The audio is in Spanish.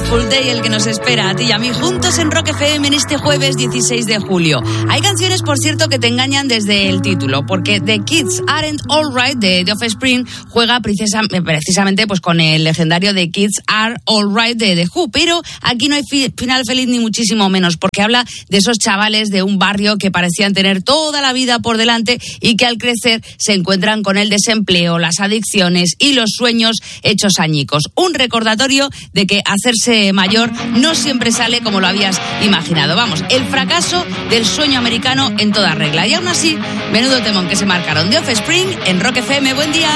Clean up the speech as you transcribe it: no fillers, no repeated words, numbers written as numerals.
Beautiful Day el que nos espera a ti y a mí juntos en Rock FM en este jueves 16 de julio. Hay canciones, por cierto, que te engañan desde el título, porque The Kids Aren't Alright de The Offspring juega precisamente pues con el legendario The Kids Are Alright de The Who, pero aquí no hay final feliz ni muchísimo menos, porque habla de esos chavales de un barrio que parecían tener toda la vida por delante y que al crecer se encuentran con el desempleo, las adicciones y los sueños hechos añicos. Un recordatorio de que hacerse mayor no siempre sale como lo habías imaginado. Vamos, el fracaso del sueño americano en toda regla. Y aún así, menudo temón que se marcaron. The Offspring en Rock FM. Buen día.